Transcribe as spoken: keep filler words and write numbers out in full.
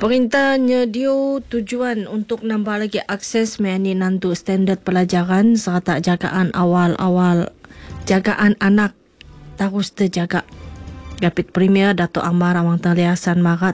Perintah nyedio tujuan untuk nambah lagi akses meani nandu standard pelajaran serta jagaan awal-awal jagaan anak terus terjaga. Gapit Premier Dato' Amar Amang Taliasan Marat